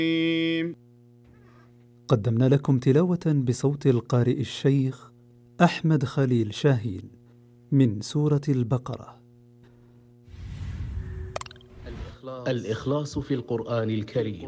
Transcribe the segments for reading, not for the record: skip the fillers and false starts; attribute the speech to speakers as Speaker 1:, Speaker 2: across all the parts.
Speaker 1: قدمنا لكم تلاوة بصوت القارئ الشيخ أحمد خليل شاهين من سورة البقرة.
Speaker 2: الإخلاص في القرآن الكريم.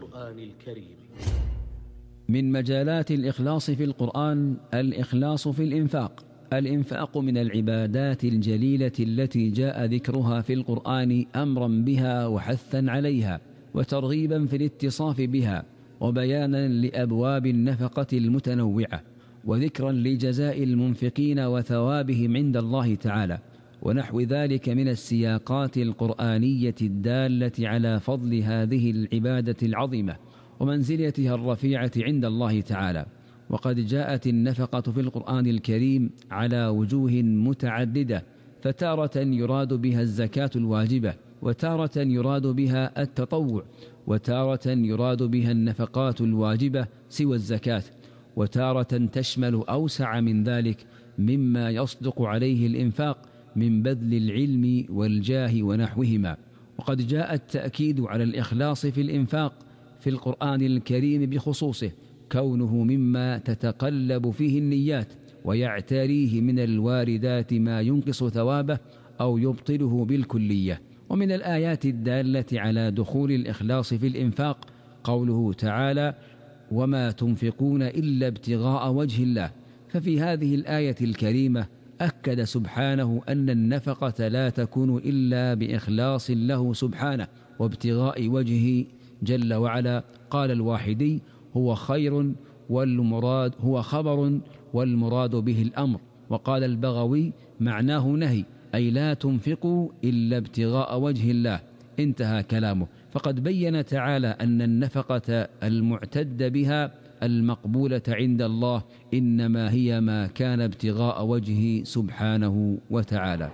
Speaker 3: من مجالات الإخلاص في القرآن الإخلاص في الإنفاق. الإنفاق من العبادات الجليلة التي جاء ذكرها في القرآن أمرا بها وحثا عليها وترغيبا في الاتصاف بها وبيانا لأبواب النفقة المتنوعة وذكرا لجزاء المنفقين وثوابهم عند الله تعالى ونحو ذلك من السياقات القرآنية الدالة على فضل هذه العبادة العظيمة ومنزلتها الرفيعة عند الله تعالى. وقد جاءت النفقة في القرآن الكريم على وجوه متعددة، فتارة يراد بها الزكاة الواجبة، وتارة يراد بها التطوع، وتارة يراد بها النفقات الواجبة سوى الزكاة، وتارة تشمل أوسع من ذلك مما يصدق عليه الإنفاق من بذل العلم والجاه ونحوهما. وقد جاء التأكيد على الإخلاص في الإنفاق في القرآن الكريم بخصوصه، كونه مما تتقلب فيه النيات ويعتريه من الواردات ما ينقص ثوابه أو يبطله بالكلية. ومن الآيات الدالة على دخول الإخلاص في الإنفاق قوله تعالى: وما تنفقون إلا ابتغاء وجه الله. ففي هذه الآية الكريمة أكد سبحانه أن النفقة لا تكون إلا بإخلاص له سبحانه وابتغاء وجهه جل وعلا. قال الواحدي: هو خير والمراد هو خبر والمراد به الأمر. وقال البغوي: معناه نهي، أي لا تنفقوا إلا ابتغاء وجه الله. انتهى كلامه. فقد بين تعالى أن النفقة المعتد بها المقبولة عند الله إنما هي ما كان ابتغاء وجهه سبحانه وتعالى.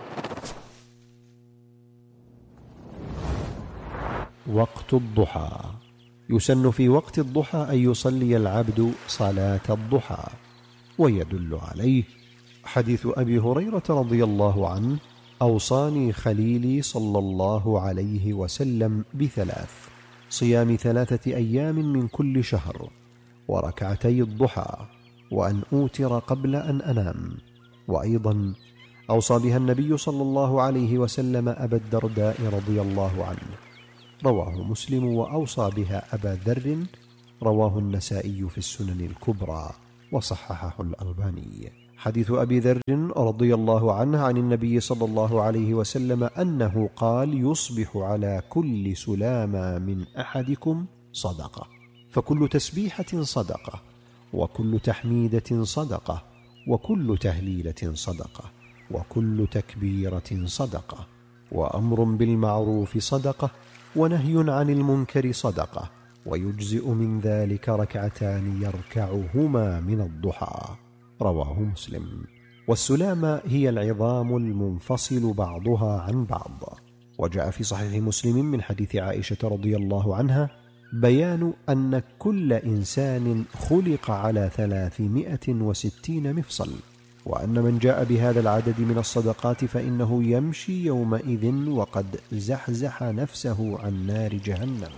Speaker 4: وقت الضحى. يسن في وقت الضحى أن يصلي العبد صلاة الضحى، ويدل عليه حديث أبي هريرة رضي الله عنه: أوصاني خليلي صلى الله عليه وسلم بثلاث: صيام 3 أيام من كل شهر، وركعتي الضحى، وأن أوتر قبل أن أنام. وأيضا أوصى بها النبي صلى الله عليه وسلم أبا الدرداء رضي الله عنه، رواه مسلم. وأوصى بها أبا ذر، رواه النسائي في السنن الكبرى وصححه الألباني. حديث أبي ذر رضي الله عنه عن النبي صلى الله عليه وسلم أنه قال: يصبح على كل سلامة من أحدكم صدقة، فكل تسبيحة صدقة، وكل تحميدة صدقة، وكل تهليلة صدقة، وكل تكبيرة صدقة، وأمر بالمعروف صدقة، ونهي عن المنكر صدقة، ويجزئ من ذلك 2 ركعتان يركعهما من الضحى، رواه مسلم. والسلامة هي العظام المنفصل بعضها عن بعض. وجاء في صحيح مسلم من حديث عائشة رضي الله عنها بيان أن كل إنسان خلق على 360 مفصل، وأن من جاء بهذا العدد من الصدقات فإنه يمشي يومئذ وقد زحزح نفسه عن نار جهنم.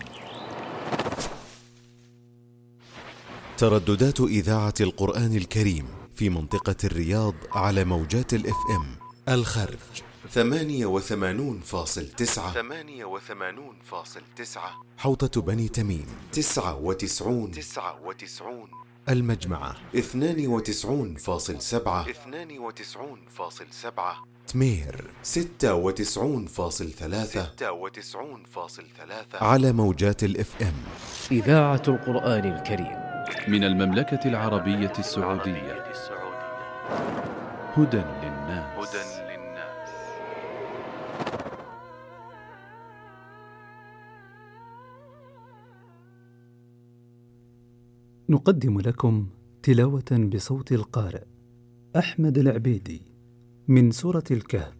Speaker 5: ترددات إذاعة القرآن الكريم في منطقة الرياض على موجات الFM: الخرج 88.9، حوطة بني تميم 99، المجمعة 92.7، تمير 96.3 على موجات الFM.
Speaker 2: إذاعة القرآن الكريم
Speaker 6: من المملكة العربية السعودية. هدى للناس.
Speaker 1: نقدم لكم تلاوة بصوت القارئ أحمد العبيدي من سورة الكهف.